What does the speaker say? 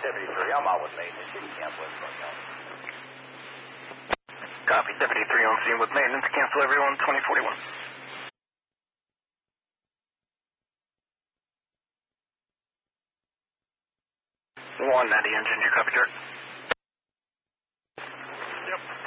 73, I'm out with maintenance. You can cancel everything else. Copy, Deputy 3 on scene with maintenance. Cancel everyone, 2041. 190 engine, you copy, Dirk? Yep.